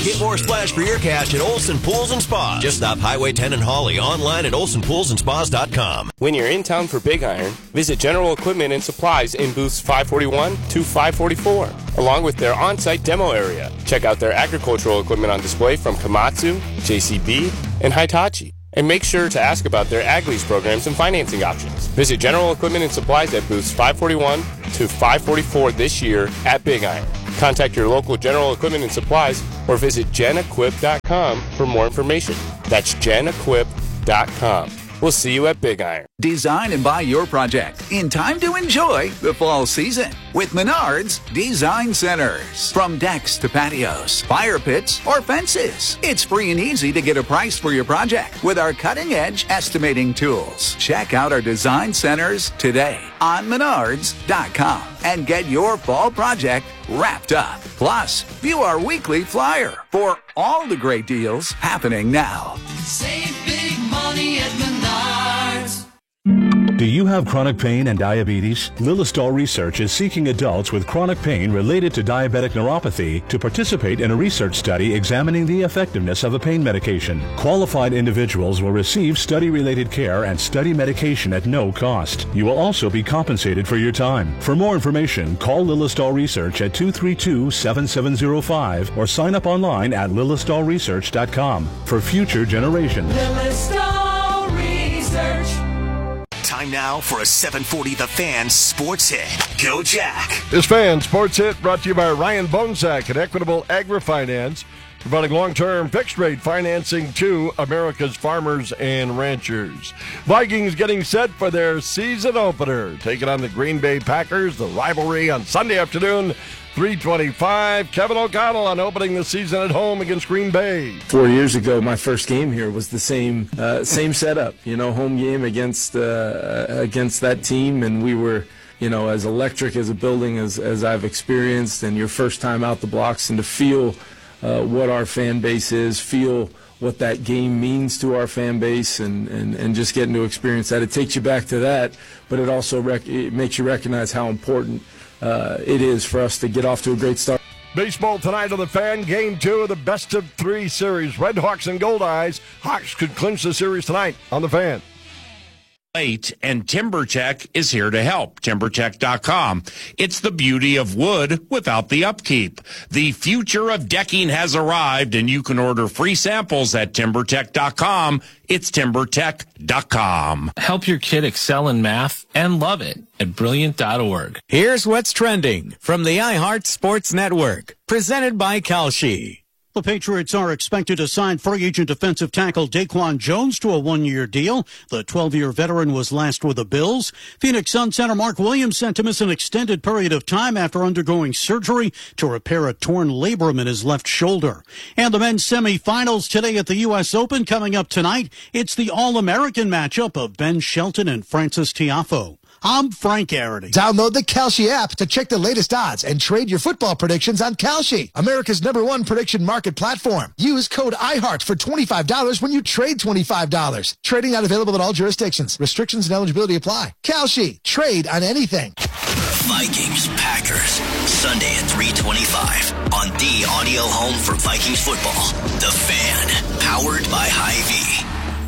Get more splash for your cash at Olson Pools and Spas. Just off Highway 10 in Hawley. Online at olsonpoolsandspas.com. When you're in town for Big Iron, visit General Equipment and Supplies in booths 541 to 544, along with their on-site demo area. Check out their agricultural equipment on display from Komatsu, JCB, and Hitachi. And make sure to ask about their Ag Lease programs and financing options. Visit General Equipment and Supplies at booths 541 to 544 this year at Big Iron. Contact your local General Equipment and Supplies or visit genequip.com for more information. That's genequip.com. We'll see you at Big Iron. Design and buy your project in time to enjoy the fall season with Menards Design Centers. From decks to patios, fire pits, or fences, it's free and easy to get a price for your project with our cutting-edge estimating tools. Check out our design centers today on Menards.com and get your fall project wrapped up. Plus, view our weekly flyer for all the great deals happening now. Save big money at Menards. Do you have chronic pain and diabetes? Lillistal Research is seeking adults with chronic pain related to diabetic neuropathy to participate in a research study examining the effectiveness of a pain medication. Qualified individuals will receive study-related care and study medication at no cost. You will also be compensated for your time. For more information, call Lillistal Research at 232-7705 or sign up online at lillistalresearch.com for future generations. Lillistal Research. Time now for a 740 The Fan Sports Hit. Go Jack. This Fan Sports Hit brought to you by Ryan Bonsack at Equitable Agri-Finance, providing long-term fixed-rate financing to America's farmers and ranchers. Vikings getting set for their season opener, taking on the Green Bay Packers. The rivalry on Sunday afternoon, 3:25. Kevin O'Connell on opening the season at home against Green Bay. 4 years ago, my first game here was the same setup. Home game against that team, and we were, as electric as a building as I've experienced. And your first time out the blocks, and to feel what our fan base is, feel what that game means to our fan base, and just getting to experience that. It takes you back to that, but it also it makes you recognize how important it is for us to get off to a great start. Baseball tonight on the Fan. Game 2 of the best-of-3 series. Red Hawks and Gold Eyes. Hawks could clinch the series tonight on the Fan. And TimberTech is here to help. TimberTech.com. It's the beauty of wood without the upkeep. The future of decking has arrived, and you can order free samples at TimberTech.com. It's TimberTech.com. Help your kid excel in math and love it at Brilliant.org. Here's what's trending from the iHeart Sports Network, presented by Kalshi. The Patriots are expected to sign free agent defensive tackle Daquan Jones to a one-year deal. The 12-year veteran was last with the Bills. Phoenix Suns center Mark Williams sent to miss an extended period of time after undergoing surgery to repair a torn labrum in his left shoulder. And the men's semifinals today at the U.S. Open coming up tonight. It's the All-American matchup of Ben Shelton and Francis Tiafoe. I'm Frank Arity. Download the Kalshi app to check the latest odds and trade your football predictions on Kalshi, America's #1 prediction market platform. Use code IHEART for $25 when you trade $25. Trading not available in all jurisdictions. Restrictions and eligibility apply. Kalshi. Trade on anything. Vikings Packers, Sunday at 3:25 on the audio home for Vikings football. The Fan, powered by Hy-Vee.